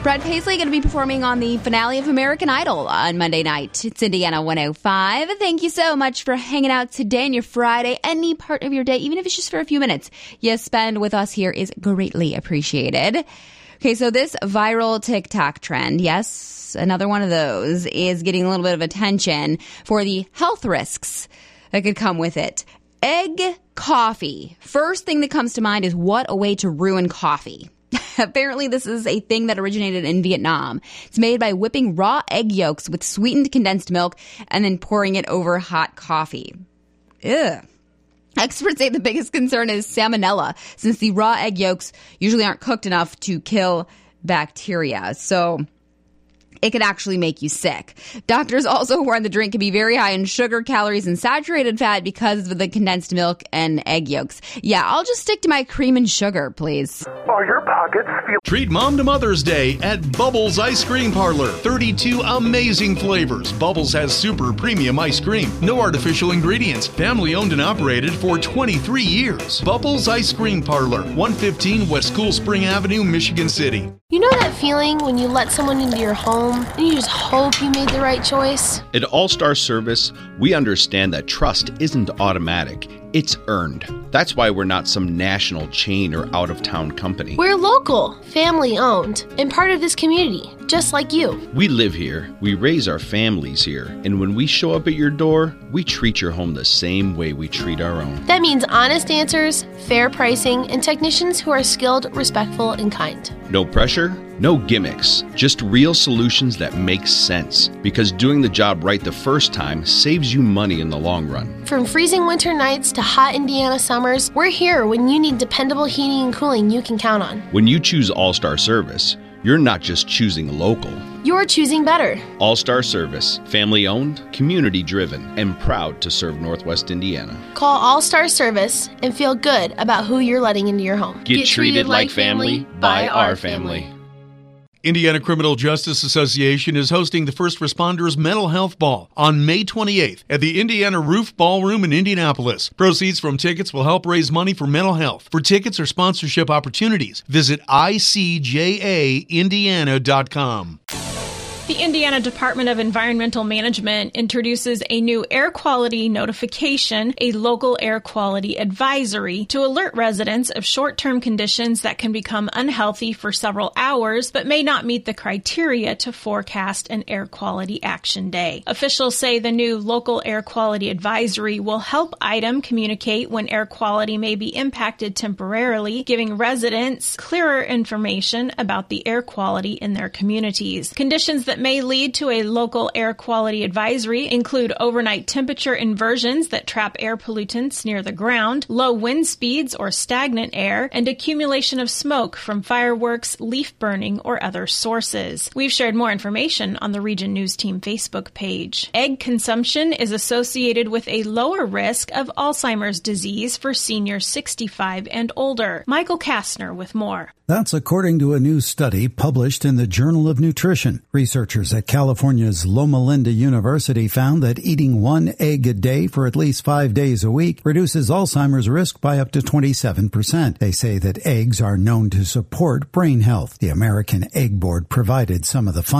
Brad Paisley going to be performing on the finale of American Idol on Monday night. It's Indiana 105. Thank you so much for hanging out today on your Friday. Any part of your day, even if it's just for a few minutes, you spend with us here is greatly appreciated. Okay, so this viral TikTok trend, yes, another one of those, is getting a little bit of attention for the health risks that could come with it. Egg coffee. First thing that comes to mind is what a way to ruin coffee. Apparently, this is a thing that originated in Vietnam. It's made by whipping raw egg yolks with sweetened condensed milk and then pouring it over hot coffee. Ugh. Experts say the biggest concern is salmonella, since the raw egg yolks usually aren't cooked enough to kill bacteria. So it could actually make you sick. Doctors also warn the drink can be very high in sugar, calories, and saturated fat because of the condensed milk and egg yolks. Yeah, I'll just stick to my cream and sugar, please. Are your pockets feel... Treat Mom to Mother's Day at Bubbles Ice Cream Parlor. 32 amazing flavors. Bubbles has super premium ice cream. No artificial ingredients. Family owned and operated for 23 years. Bubbles Ice Cream Parlor, 115 West Cool Spring Avenue, Michigan City. You know that feeling when you let someone into your home and you just hope you made the right choice? At All-Star Service, we understand that trust isn't automatic. It's earned. That's why we're not some national chain or out-of-town company. We're local, family-owned, and part of this community, just like you. We live here, we raise our families here, and when we show up at your door, we treat your home the same way we treat our own. That means honest answers, fair pricing, and technicians who are skilled, respectful, and kind. No pressure, no gimmicks, just real solutions that make sense. Because doing the job right the first time saves you money in the long run. From freezing winter nights to hot Indiana summers, we're here when you need dependable heating and cooling you can count on. When you choose All-Star Service, you're not just choosing local. You're choosing better. All-Star Service, family-owned, community-driven, and proud to serve Northwest Indiana. Call All-Star Service and feel good about who you're letting into your home. Get treated like family by our family. Indiana Criminal Justice Association is hosting the First Responders Mental Health Ball on May 28th at the Indiana Roof Ballroom in Indianapolis. Proceeds from tickets will help raise money for mental health. For tickets or sponsorship opportunities, visit icjaindiana.com. The Indiana Department of Environmental Management introduces a new air quality notification, a local air quality advisory, to alert residents of short-term conditions that can become unhealthy for several hours but may not meet the criteria to forecast an air quality action day. Officials say the new local air quality advisory will help IDEM communicate when air quality may be impacted temporarily, giving residents clearer information about the air quality in their communities. Conditions that may lead to a local air quality advisory include overnight temperature inversions that trap air pollutants near the ground, low wind speeds or stagnant air, and accumulation of smoke from fireworks, leaf burning, or other sources. We've shared more information on the Region News Team Facebook page. Egg consumption is associated with a lower risk of Alzheimer's disease for seniors 65 and older. Michael Kastner with more. That's according to a new study published in the Journal of Nutrition. Researchers at California's Loma Linda University found that eating one egg a day for at least 5 days a week reduces Alzheimer's risk by up to 27%. They say that eggs are known to support brain health. The American Egg Board provided some of the